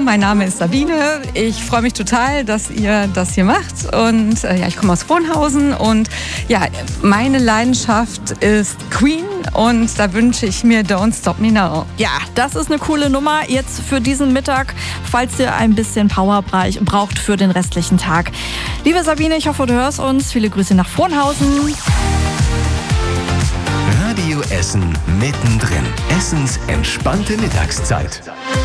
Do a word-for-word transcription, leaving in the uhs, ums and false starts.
mein Name ist Sabine. Ich freue mich total, dass ihr das hier macht. Und äh, ja, ich komme aus Frohnhausen und ja, meine Leidenschaft ist Queen und da wünsche ich mir Don't Stop Me Now. Ja, das ist eine coole Nummer jetzt für diesen Mittag, falls ihr ein bisschen Power braucht für den restlichen Tag. Liebe Sabine, ich hoffe, du hörst uns. Viele Grüße nach Frohnhausen. Radio Essen mittendrin. Essens entspannte Mittagszeit.